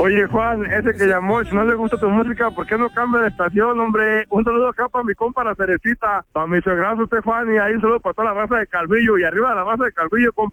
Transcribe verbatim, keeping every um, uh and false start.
Oye, Juan, ese que llamó, si no le gusta tu música, ¿por qué no cambia de estación, hombre? Un saludo acá para mi compa la Cerecita, para mi suegrazo, usted, Juan, y ahí un saludo para toda la raza de Calvillo, y arriba de la raza de Calvillo, compa.